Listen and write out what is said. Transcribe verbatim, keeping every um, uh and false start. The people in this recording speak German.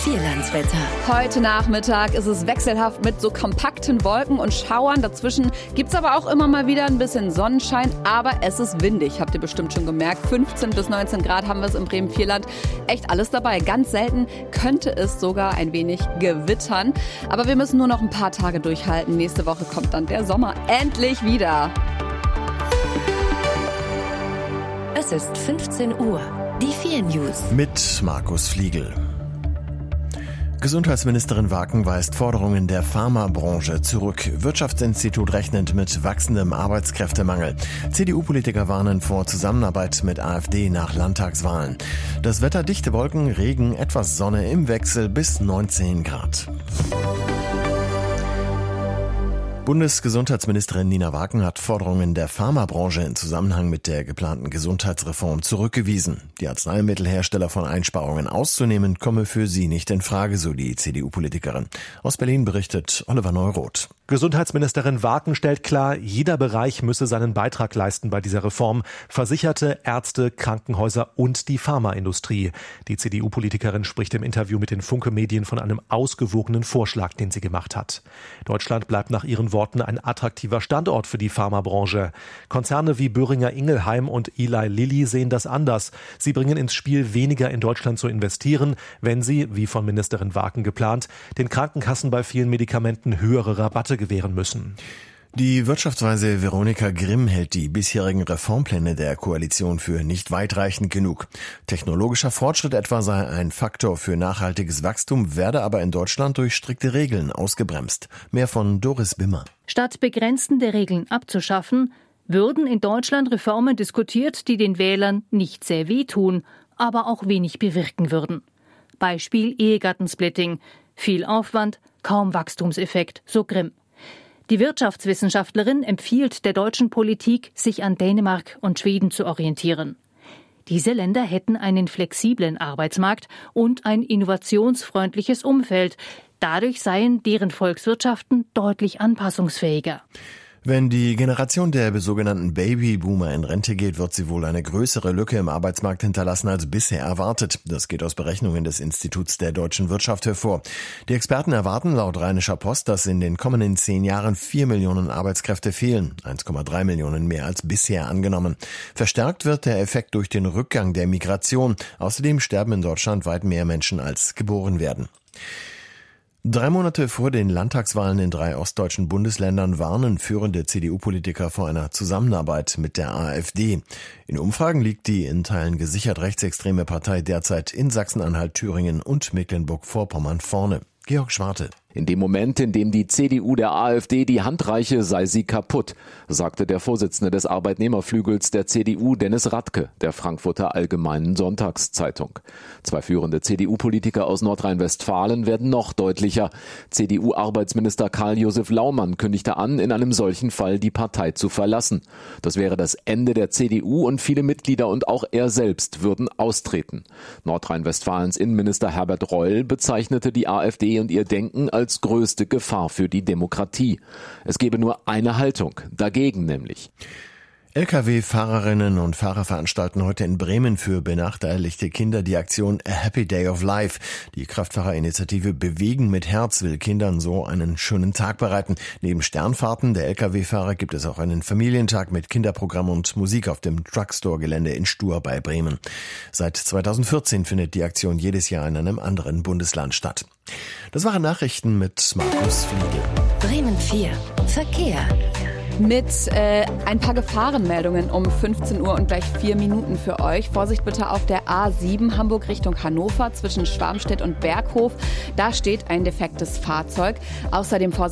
Vierlandswetter. Heute Nachmittag ist es wechselhaft mit so kompakten Wolken und Schauern. Dazwischen gibt es aber auch immer mal wieder ein bisschen Sonnenschein, aber es ist windig, habt ihr bestimmt schon gemerkt. fünfzehn bis neunzehn Grad haben wir es im Bremen-Vierland. Echt alles dabei. Ganz selten könnte es sogar ein wenig gewittern. Aber wir müssen nur noch ein paar Tage durchhalten. Nächste Woche kommt dann der Sommer endlich wieder. Es ist fünfzehn Uhr. Die vier News. Mit Markus Fliegel. Gesundheitsministerin Waken weist Forderungen der Pharmabranche zurück. Wirtschaftsinstitut rechnet mit wachsendem Arbeitskräftemangel. C D U-Politiker warnen vor Zusammenarbeit mit AfD nach Landtagswahlen. Das Wetter: dichte Wolken, Regen, etwas Sonne im Wechsel bis neunzehn Grad. Bundesgesundheitsministerin Nina Waken hat Forderungen der Pharmabranche im Zusammenhang mit der geplanten Gesundheitsreform zurückgewiesen. Die Arzneimittelhersteller von Einsparungen auszunehmen, komme für sie nicht in Frage, so die C D U-Politikerin. Aus Berlin berichtet Oliver Neuroth. Gesundheitsministerin Waken stellt klar, jeder Bereich müsse seinen Beitrag leisten bei dieser Reform. Versicherte, Ärzte, Krankenhäuser und die Pharmaindustrie. Die C D U-Politikerin spricht im Interview mit den Funke-Medien von einem ausgewogenen Vorschlag, den sie gemacht hat. Deutschland bleibt nach ihren Worten ein attraktiver Standort für die Pharmabranche. Konzerne wie Boehringer Ingelheim und Eli Lilly sehen das anders. Sie bringen ins Spiel, weniger in Deutschland zu investieren, wenn sie, wie von Ministerin Waken geplant, den Krankenkassen bei vielen Medikamenten höhere Rabatte gewähren müssen. Die Wirtschaftsweise Veronika Grimm hält die bisherigen Reformpläne der Koalition für nicht weitreichend genug. Technologischer Fortschritt etwa sei ein Faktor für nachhaltiges Wachstum, werde aber in Deutschland durch strikte Regeln ausgebremst. Mehr von Doris Bimmer. Statt begrenzende Regeln abzuschaffen, würden in Deutschland Reformen diskutiert, die den Wählern nicht sehr wehtun, aber auch wenig bewirken würden. Beispiel Ehegattensplitting. Viel Aufwand, kaum Wachstumseffekt, so Grimm. Die Wirtschaftswissenschaftlerin empfiehlt der deutschen Politik, sich an Dänemark und Schweden zu orientieren. Diese Länder hätten einen flexiblen Arbeitsmarkt und ein innovationsfreundliches Umfeld. Dadurch seien deren Volkswirtschaften deutlich anpassungsfähiger. Wenn die Generation der sogenannten Babyboomer in Rente geht, wird sie wohl eine größere Lücke im Arbeitsmarkt hinterlassen als bisher erwartet. Das geht aus Berechnungen des Instituts der deutschen Wirtschaft hervor. Die Experten erwarten laut Rheinischer Post, dass in den kommenden zehn Jahren vier Millionen Arbeitskräfte fehlen, eins Komma drei Millionen mehr als bisher angenommen. Verstärkt wird der Effekt durch den Rückgang der Migration. Außerdem sterben in Deutschland weit mehr Menschen als geboren werden. Drei Monate vor den Landtagswahlen in drei ostdeutschen Bundesländern warnen führende C D U-Politiker vor einer Zusammenarbeit mit der AfD. In Umfragen liegt die in Teilen gesichert rechtsextreme Partei derzeit in Sachsen-Anhalt, Thüringen und Mecklenburg-Vorpommern vorne. Georg Schwarte. In dem Moment, in dem die C D U der AfD die Hand reiche, sei sie kaputt, sagte der Vorsitzende des Arbeitnehmerflügels der C D U, Dennis Radke, der Frankfurter Allgemeinen Sonntagszeitung. Zwei führende C D U-Politiker aus Nordrhein-Westfalen werden noch deutlicher. C D U-Arbeitsminister Karl-Josef Laumann kündigte an, in einem solchen Fall die Partei zu verlassen. Das wäre das Ende der C D U und viele Mitglieder und auch er selbst würden austreten. Nordrhein-Westfalens Innenminister Herbert Reul bezeichnete die AfD und ihr Denken als als größte Gefahr für die Demokratie. Es gebe nur eine Haltung, dagegen nämlich. L K W-Fahrerinnen und Fahrer veranstalten heute in Bremen für benachteiligte Kinder die Aktion A Happy Day of Life. Die Kraftfahrerinitiative Bewegen mit Herz will Kindern so einen schönen Tag bereiten. Neben Sternfahrten der L K W-Fahrer gibt es auch einen Familientag mit Kinderprogramm und Musik auf dem Truckstore-Gelände in Stur bei Bremen. Seit zweitausendvierzehn findet die Aktion jedes Jahr in einem anderen Bundesland statt. Das waren Nachrichten mit Markus Fliegel. Bremen vier. Verkehr. Mit äh, ein paar Gefahrenmeldungen um fünfzehn Uhr und gleich vier Minuten für euch. Vorsicht bitte auf der A sieben Hamburg Richtung Hannover zwischen Schwarmstedt und Berghof. Da steht ein defektes Fahrzeug. Außerdem Vorsicht